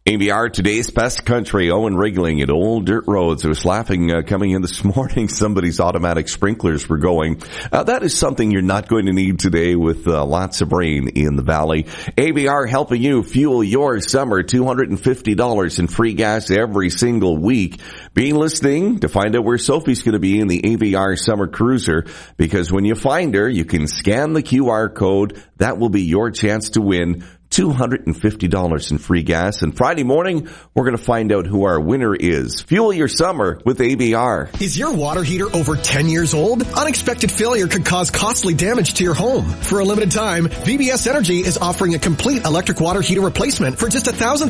ABR, today's best country. Owen Rigling at Old Dirt Roads. I was laughing coming in this morning. Somebody's automatic sprinklers were going. That is something you're not going to need today with lots of rain in the valley. ABR helping you fuel your summer. $250 in free gas every single week. Be listening to find out where Sophie's going to be in the ABR Summer Cruiser, because when you find her, you can scan the QR code. That will be your chance to win $250 in free gas. And Friday morning, we're going to find out who our winner is. Fuel your summer with ABR. Is your water heater over 10 years old? Unexpected failure could cause costly damage to your home. For a limited time, VBS Energy is offering a complete electric water heater replacement for just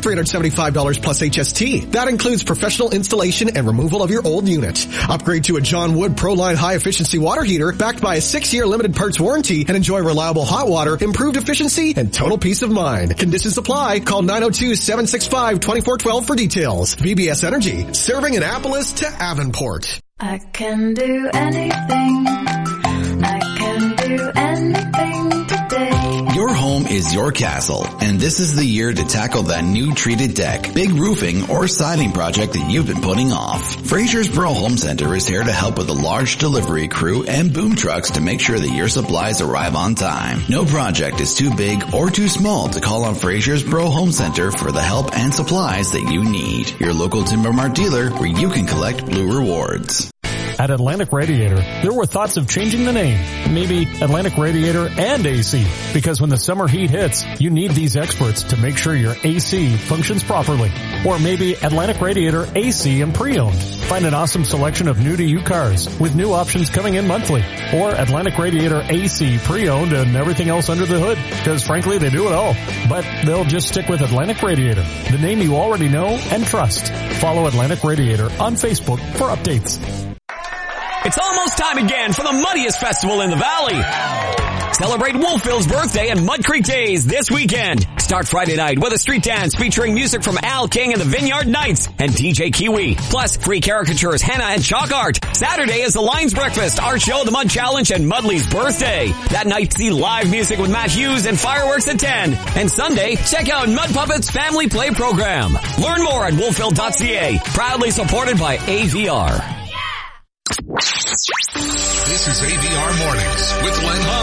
$1,375 plus HST. That includes professional installation and removal of your old unit. Upgrade to a John Wood ProLine high-efficiency water heater backed by a 6-year limited parts warranty and enjoy reliable hot water, improved efficiency, and total peace of mind. Conditions apply. Call 902-765-2412 for details. VBS Energy, serving Annapolis to Avonport. I can do anything. I can do anything today. Your home is your castle, and this is the year to tackle that new treated deck, big roofing, or siding project that you've been putting off. Fraser's Borough Home Center is here to help with a large delivery crew and boom trucks to make sure that your supplies arrive on time. No project is too big or too small to call on Fraser's Borough Home Center for the help and supplies that you need. Your local Timber Mart dealer where you can collect Blue Rewards. At Atlantic Radiator, there were thoughts of changing the name. Maybe Atlantic Radiator and AC. Because when the summer heat hits, you need these experts to make sure your AC functions properly. Or maybe Atlantic Radiator AC and pre-owned. Find an awesome selection of new-to-you cars with new options coming in monthly. Or Atlantic Radiator AC pre-owned and everything else under the hood. Because frankly, they do it all. But they'll just stick with Atlantic Radiator, the name you already know and trust. Follow Atlantic Radiator on Facebook for updates. It's almost time again for the muddiest festival in the valley. Celebrate Wolfville's birthday and Mud Creek Days this weekend. Start Friday night with a street dance featuring music from Al King and the Vineyard Knights and DJ Kiwi. Plus free caricatures, henna, and chalk art. Saturday is the Lions Breakfast, Art Show, the Mud Challenge, and Mudley's birthday. That night, see live music with Matt Hughes and fireworks at 10. And Sunday, check out Mud Puppets Family Play Program. Learn more at wolfville.ca. Proudly supported by AVR. This is AVR Mornings with Len Hall.